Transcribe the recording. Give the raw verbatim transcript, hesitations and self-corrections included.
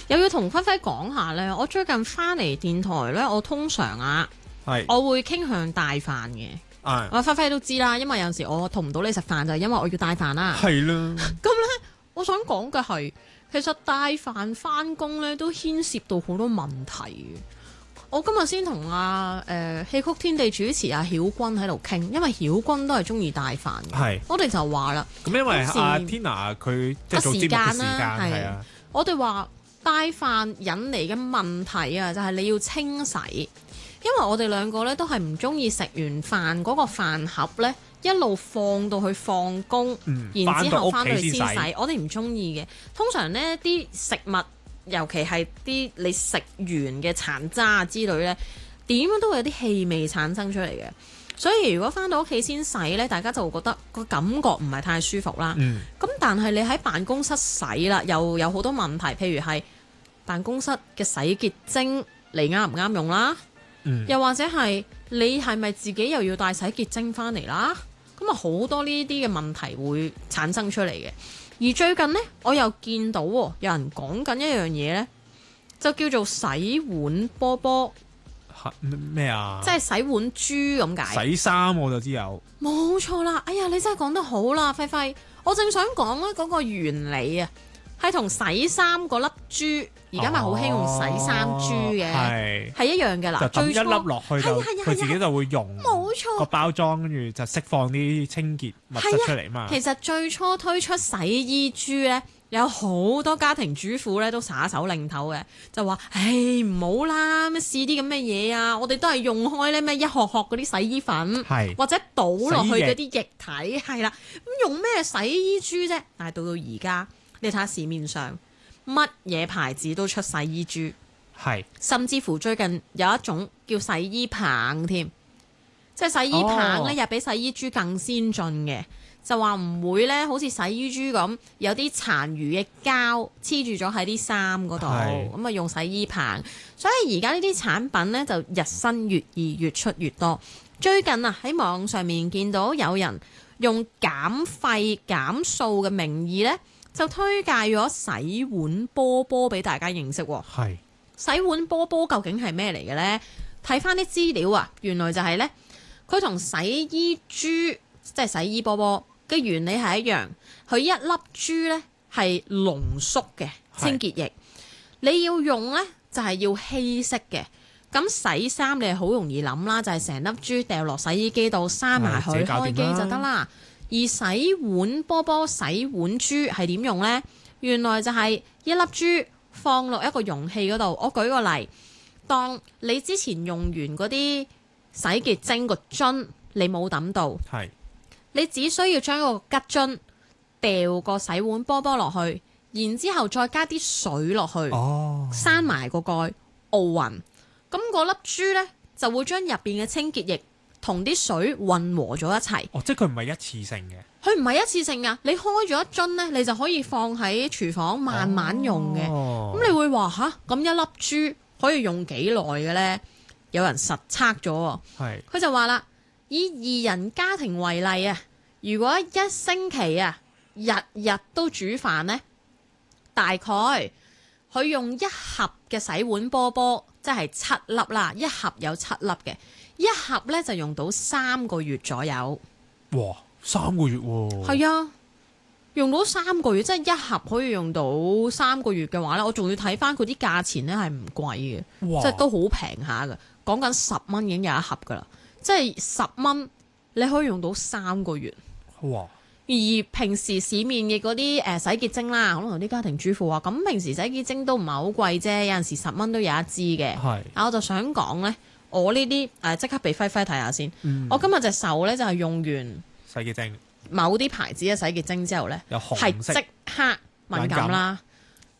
又要同輝輝講下咧，我最近翻嚟電台咧，我通常啊， 係我會傾向帶飯嘅。 啊， 我輝輝都知啦，因為有陣時我同唔到你食飯就係因為我要帶飯啦。 係啦。 咁咧，我想講嘅係，其實帶飯翻工咧都牽涉到好多問題嘅。我今日先同阿誒戲曲天地主持阿曉君喺度傾，因為曉君都係中意帶飯嘅。 係， 我哋就話啦， 咁因為有時阿 Tina 佢即係做節目嘅時間係啊， 我哋話帶飯引嚟嘅問題啊，就係你要清洗，因為我哋兩個咧都係唔中意食完飯嗰個飯盒咧一路放到去放工， 嗯然之後翻到去先返到屋企先洗，我哋唔中意嘅。通常呢啲食物，尤其係啲你食完嘅殘渣之類呢，點樣都會有啲氣味產生出嚟嘅。所以如果翻到屋企先洗呢，大家就會覺得個感覺唔係太舒服啦。咁、 嗯、 但係你喺辦公室洗啦，又有好多問題，譬如係辦公室嘅洗潔精你啱唔啱用啦， 嗯、 又或者係你係咪自己又要帶洗潔精翻嚟啦？咁啊好多呢啲嘅問題會產生出嚟嘅。而最近呢，我又見到有人講緊一樣嘢呢，就叫做洗碗波波， 咩啊？ 即係洗碗珠咁解。 洗衫我就知有， 冇錯啦！哎呀，你真係講得好啦，輝輝。我正想講咧嗰個原理啊，係同洗衫嗰粒珠，而家咪好興用洗衫珠嘅，係、哦、一樣嘅啦。 就抌一粒落去就，佢自己就會溶。 冇錯， 個包裝跟住就釋放啲清潔物質出嚟嘛。 其實最初推出洗衣珠咧，有好多家庭主婦咧都耍手擰頭嘅，就話：唉唔好啦，咩試啲咁嘅嘢啊！我哋都係用開咧咩一殼殼嗰啲洗衣粉，或者倒落去嗰啲液體，係啦。咁用咩洗衣珠啫？但係到到而家，你睇下市面上乜嘢牌子都出洗衣珠， 係甚至乎最近有一種叫洗衣棒添，即係洗衣棒咧又比洗衣珠更先進嘅。就話唔會咧，好似洗衣珠咁有啲殘餘嘅膠黐住咗喺啲衫嗰度，咁啊用洗衣棒。所以而家呢啲產品咧就日新月異，越出越多。最近啊喺網上面見到有人用減廢減數嘅名義咧，就推介咗洗碗波波俾大家認識。 係洗碗波波究竟係咩嚟嘅咧？睇翻啲資料啊，原來就係咧，佢同洗衣珠即係洗衣波波嘅原理係一樣，佢一粒珠呢係濃縮嘅清潔液，你要用呢就係、是、要稀釋嘅。咁洗衫你係好容易諗啦，就係、是、成粒珠掉落洗衣機度，閂埋佢，開機就得啦。而洗碗波波、洗碗珠係點用呢？原來就係一粒珠放落一個容器嗰度。我舉個例，當你之前用完嗰啲洗潔精個樽，你冇抌到。 係。 你只需要將個吉樽掉個洗碗波波落去，然之後再加啲水落去，閂埋個蓋，熬勻。咁嗰粒珠呢，就會將入邊嘅清潔液同啲水混和咗一齊。 哦，即係佢唔係一次性嘅。 佢唔係一次性㗎，你開咗一樽呢，你就可以放喺廚房慢慢用嘅。咁、哦、你會話吓，咁一粒珠可以用幾耐嘅呢？有人實測咗喎，係佢就話啦。以二人家庭為例啊，如果一星期啊日日都煮飯呢，大概佢用一盒嘅洗碗波波，即係七粒啦，一盒有七粒嘅，一盒呢就用到三個月左右。 哇，三個月喎？ 係啊，用到三個月，即係一盒可以用到三個月嘅話呢，我仲要睇翻佢啲價錢呢係唔貴嘅，即係都好平下㗎，講緊十蚊已經有一盒噶啦。即係十蚊，你可以用到三個月。哇！而平時市面嘅嗰啲誒洗潔精啦，可能有啲家庭主婦話，咁平時洗潔精都唔係好貴啫，有陣時十蚊都有一支嘅。係。啊，我就想講咧，我呢啲誒即刻俾輝輝睇下先。嗯、我今日隻手咧就係用完洗潔精，某啲牌子嘅洗潔精之後咧，係即刻敏感啦。